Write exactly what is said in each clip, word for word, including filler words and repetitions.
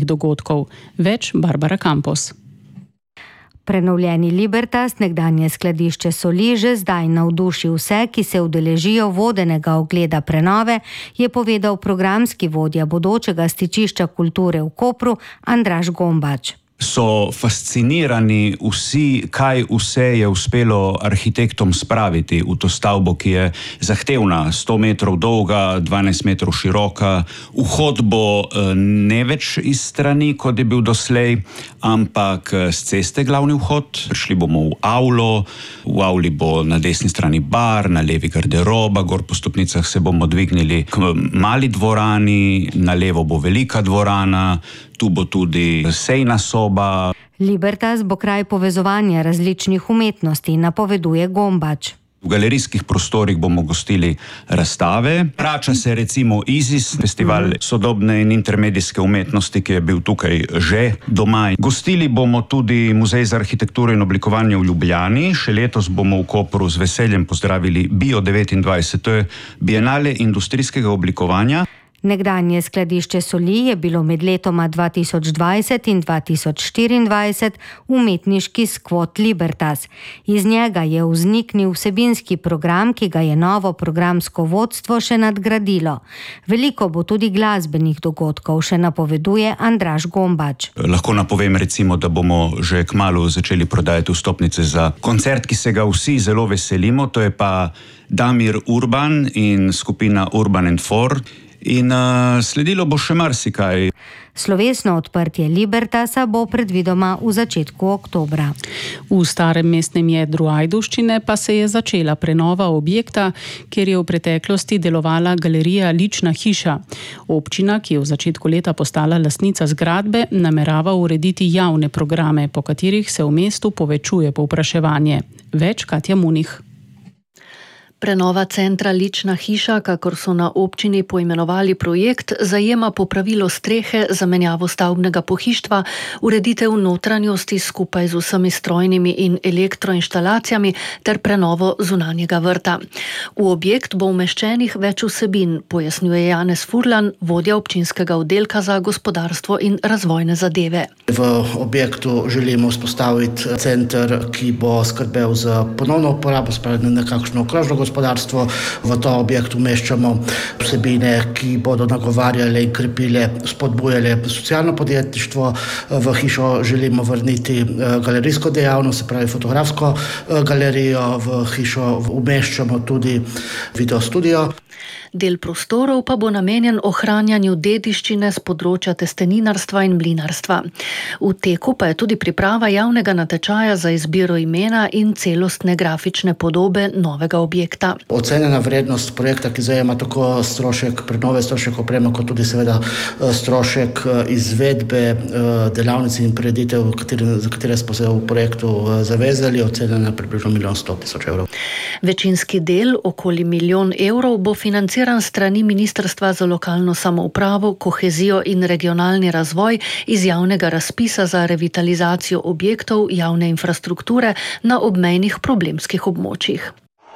dogodkov. Več Barbara Campos. Prenovljeni Libertas, nekdanje skladišče soli, že zdaj navduši vse, ki se udeležijo vodenega ogleda prenove, je povedal programski vodja bodočega stičišča kulture v Kopru Andraž Gombač. So fascinirani vsi, kaj vse je uspelo arhitektom spraviti v to stavbo, ki je zahtevna, sto metrov dolga, dvanajst metrov široka. Vhod bo ne več iz strani, kot je bil doslej, ampak z ceste glavni vhod. Prišli bomo v avlo, v avli bo na desni strani bar, na levi garderoba, gor po stopnicah se bomo dvignili k mali dvorani, na levo bo velika dvorana, tu bo tudi sejna soba. Libertas bo kraj povezovanja različnih umetnosti, napoveduje Gombač. V galerijskih prostorih bomo gostili razstave. Vrača se recimo IZIS, festival sodobne in intermedijske umetnosti, ki je bil tukaj že doma. Gostili bomo tudi Muzej za arhitekturo in oblikovanje v Ljubljani. Še letos bomo v Kopru z veseljem pozdravili Bio devetindvajset, to je bienale industrijskega oblikovanja. Nekdanje skladišče soli je bilo med letoma dva tisoč dvajset in dva tisoč štiriindvajset umetniški skvot Libertas. Iz njega je vzniknil vsebinski program, ki ga je novo programsko vodstvo še nadgradilo. Veliko bo tudi glasbenih dogodkov, še napoveduje Andraž Gombač. Lahko napovem recimo, da bomo že kmalu začeli prodajati vstopnice za koncert, ki se ga vsi zelo veselimo, to je pa Damir Urban in skupina Urban and Four. In uh, sledilo bo še marsikaj. Slovesno odprtje Libertasa bo predvidoma v začetku oktobra. V starem mestnem jedru Ajdovščine pa se je začela prenova objekta, kjer je v preteklosti delovala galerija Lična hiša. Občina, ki je v začetku leta postala lastnica zgradbe, namerava urediti javne programe, po katerih se v mestu povečuje povpraševanje. Več Katja Munih. Prenova centra Lična hiša, kakor so na občini poimenovali projekt, zajema popravilo strehe, zamenjavo stavbnega pohištva, ureditev notranjosti skupaj z vsemi strojnimi in elektroinštalacijami ter prenovo zunanjega vrta. V objekt bo umeščenih več vsebin, pojasnjuje Janez Furlan, vodja občinskega oddelka za gospodarstvo in razvojne zadeve. V objektu želimo vzpostaviti center, ki bo skrbel za ponovno uporabo, spravi nekakšno okrožno gospodarstvo. V ta objekt umeščamo vsebine, ki bodo nagovarjale in krepile, spodbujale socialno podjetništvo. V hišo želimo vrniti galerijsko dejavnost, se pravi fotografsko galerijo. V hišo umeščamo tudi videostudio. Del prostorov pa bo namenjen ohranjanju dediščine s področja testeninarstva in mlinarstva. V teku pa je tudi priprava javnega natečaja za izbiro imena in celostne grafične podobe novega objekta. Ocenjena vrednost projekta, ki zajema tako strošek prenove, strošek opreme, kot tudi seveda strošek izvedbe delavnic in prireditev, za katere smo se v projektu zavezali, ocenjena približno milijon sto tisoč evrov. Večinski del, okoli milijon evrov, bo financiran strani Ministrstva za lokalno samoupravo, kohezijo in regionalni razvoj iz javnega razpisa za revitalizacijo objektov javne infrastrukture na obmejnih problemskih območjih.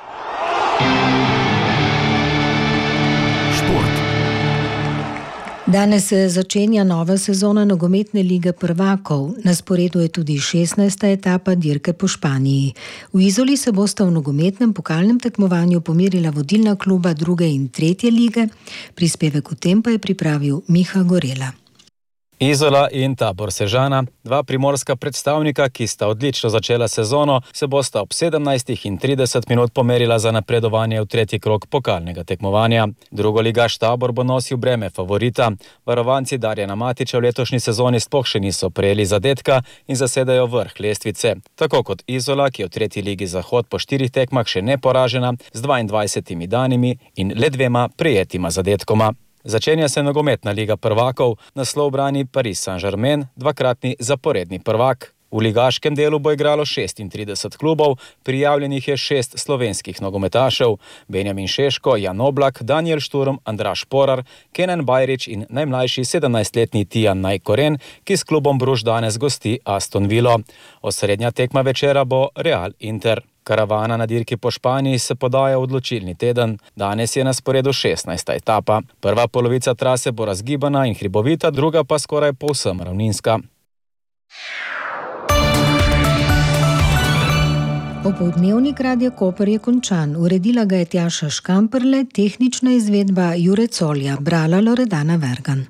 Danes se začenja nova sezona nogometne lige prvakov. Na sporedu je tudi šestnajsta etapa dirke po Španiji. V Izoli se bosta v nogometnem pokalnem tekmovanju pomerila vodilna kluba druge in tretje lige. Prispevek v tem pa je pripravil Miha Gorela. Izola in Tabor Sežana, dva primorska predstavnika, ki sta odlično začela sezono, se bosta ob sedemnajstih in trideset minut pomerila za napredovanje v tretji krog pokalnega tekmovanja. Drugoligaš Tabor bo nosil breme favorita. Varovanci Darjana Matiča v letošnji sezoni sploh še niso prejeli zadetka in zasedajo vrh lestvice. Tako kot Izola, ki je v tretji ligi Zahod po štirih tekmah še neporažena, z dvaindvajsetimi danimi in le dvema prejetima zadetkoma. Začenja se nogometna liga prvakov, naslov brani Paris Saint-Germain, dvakratni zaporedni prvak. V ligaškem delu bo igralo šestintrideset klubov, prijavljenih je šest slovenskih nogometašev: Benjamin Šeško, Jan Oblak, Daniel Šturm, Andraž Porar, Kenan Bajrić in najmlajši sedemnajstletni Tijan Najkoren, ki s klubom Bruž danes gosti Aston Villo. Osrednja tekma večera bo Real Inter. Karavana na dirki po Španiji se podaja v odločilni teden. Danes je na sporedu šestnajsta etapa. Prva polovica trase bo razgibana in hribovita, druga pa skoraj povsem ravninska. Opoldnevnik Radia Koper je končan. Uredila ga je Tjaša Škamperle, tehnična izvedba Jure Colja, brala Loredana Vergan.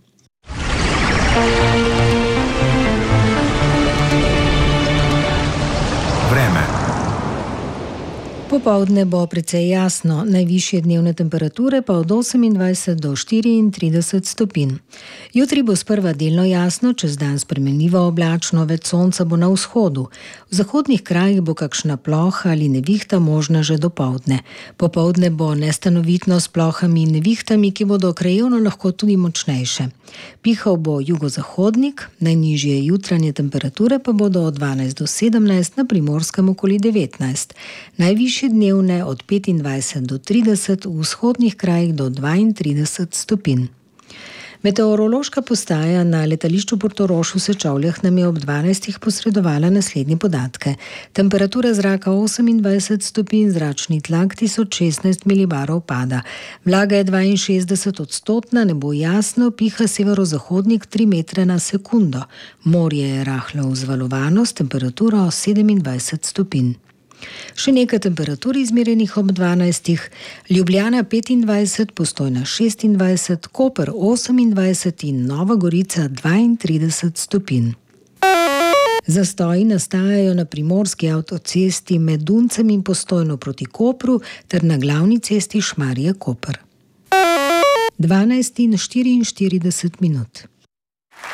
Vreme. Popoldne bo precej jasno, najvišje dnevne temperature pa od osemindvajset do štiriintrideset stopinj. Jutri bo sprva delno jasno, čez dan spremenljivo oblačno, več sonca bo na vzhodu. V zahodnih krajih bo kakšna ploha ali nevihta možna že dopoldne. Popoldne bo nestanovitno s plohami in nevihtami, ki bodo krajevno lahko tudi močnejše. Pihal bo jugozahodnik, najnižje jutranje temperature pa bodo od dvanajst do sedemnajst, na Primorskem okoli devetnajst. Najvišje dnevne od petindvajset do trideset, v vzhodnih krajih do dvaintrideset stopinj. Meteorološka postaja na letališču Portorož v Sečovljah nam je ob dvanajstih posredovala naslednje podatke. Temperatura zraka osemindvajset stopinj, zračni tlak tisoč šestnajst milibarov pada. Vlaga je dvainšestdeset odstotna, nebo jasno, piha severozahodnik tri metre na sekundo. Morje je rahlo vzvalovano s temperaturo sedemindvajset stopinj. Še nekaj temperatur izmerjenih ob dvanajstih. Ljubljana petindvajset, Postojna šestindvajset, Koper osemindvajset in Nova Gorica dvaintrideset stopinj. Zastoji nastajajo na primorski avtocesti med Duncem in Postojno proti Kopru ter na glavni cesti Šmarje-Koper. dvanajst in štiriinštirideset minut.